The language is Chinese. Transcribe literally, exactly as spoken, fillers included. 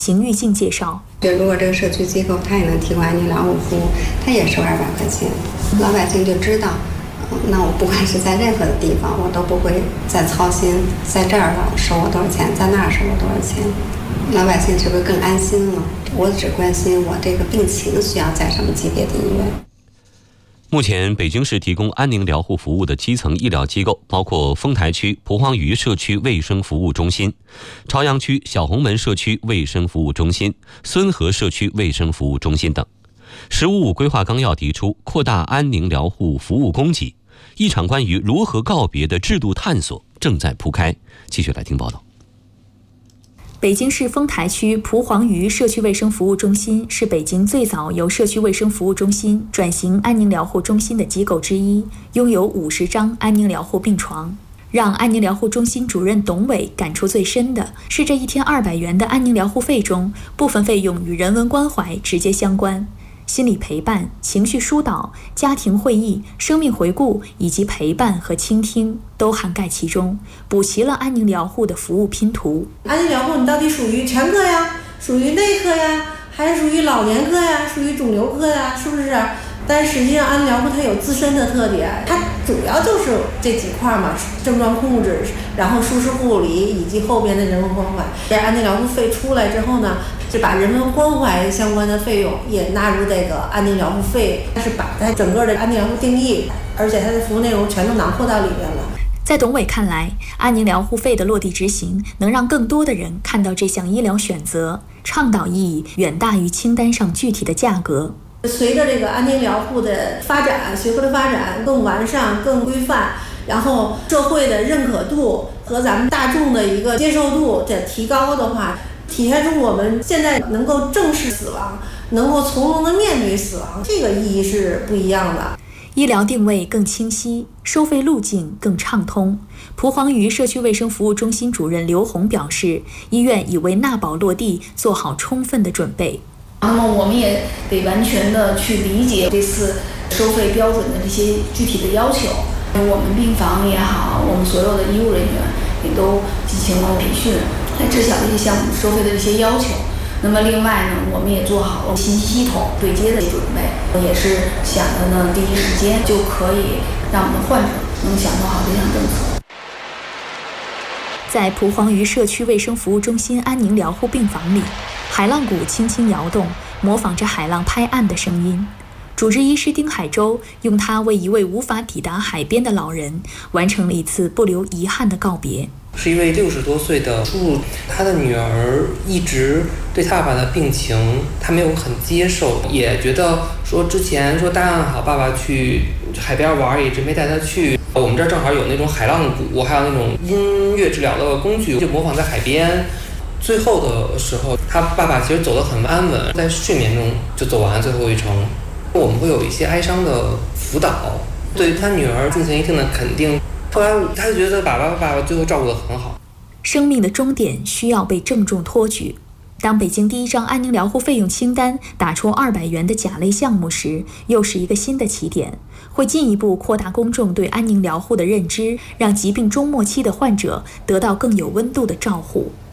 邢玉静介绍， 就如果这个社区机构它也能提供安宁疗护服务，它也收二百块钱，老百姓就知道，那我不管是在任何的地方，我都不会再操心，在这儿了收我多少钱，在那儿收我多少钱，老百姓是不是更安心了？我只关心我这个病情需要在什么级别的医院。 目前，北京市提供安宁疗护服务的基层医疗机构包括丰台区蒲黄榆社区卫生服务中心、朝阳区小红门社区卫生服务中心、孙河社区卫生服务中心等。十五五规划纲要提出扩大安宁疗护服务供给，一场关于如何告别的制度探索正在铺开。继续来听报道。 北京市丰台区蒲黄榆社区卫生服务中心是北京最早由社区卫生服务中心转型安宁疗护中心的机构之一，拥有五十张安宁疗护病床。让安宁疗护中心主任董伟感触最深的是，这一天二百元的安宁疗护费中，部分费用与人文关怀直接相关。心理陪伴、情绪疏导、家庭会议、生命回顾以及陪伴和倾听都涵盖其中，补齐了安宁疗护的服务拼图。 安宁疗护你到底属于全科呀，属于内科呀，还是属于老年科呀，属于肿瘤科呀，是不是？但实际上安宁疗护它有自身的特点，它主要就是这几块嘛，症状控制，然后舒适护理以及后边的人文关怀。这安宁疗护费出来之后呢，是把人文关怀相关的费用也纳入这个安宁疗护费，它是把它整个的安宁疗护定义，而且它的服务内容全都囊括到里边了。 在董伟看来，安宁疗护费的落地执行能让更多的人看到这项医疗选择，倡导意义远大于清单上具体的价格。 随着这个安宁疗护的发展，学科的发展更完善、更规范，然后社会的认可度和咱们大众的一个接受度的提高的话，体现出我们现在能够正视死亡，能够从容的面对死亡，这个意义是不一样的。 医疗定位更清晰，收费路径更畅通。蒲黄榆社区卫生服务中心主任刘红表示，医院已为纳保落地做好充分的准备。 那么我们也得完全的去理解这次收费标准的这些具体的要求。我们病房也好，我们所有的医务人员也都进行了培训，来知晓这些项目收费的这些要求。那么另外呢，我们也做好了信息系统对接的准备，也是想着呢第一时间就可以让我们的患者能享受好这项政策。 在蒲黄榆社区卫生服务中心安宁疗护病房里，海浪鼓轻轻摇动，模仿着海浪拍岸的声音。主治医师丁海洲用它为一位无法抵达海边的老人完成了一次不留遗憾的告别。 是一位六十多岁的叔叔，他的女儿一直对他爸爸的病情他没有很接受，也觉得说之前说答应好爸爸去海边玩，也一直没带他去。我们这儿正好有那种海浪鼓，还有那种音乐治疗的工具，就模仿在海边。最后的时候，他爸爸其实走得很安稳，在睡眠中就走完最后一程。我们会有一些哀伤的辅导，对他女儿进行一定的肯定。后来他就觉得爸爸爸爸最后照顾得很好。 生命的终点需要被郑重托举。当北京第一张安宁疗护费用清单打出二百元的甲类项目时，又是一个新的起点，会进一步扩大公众对安宁疗护的认知，让疾病终末期的患者得到更有温度的照护。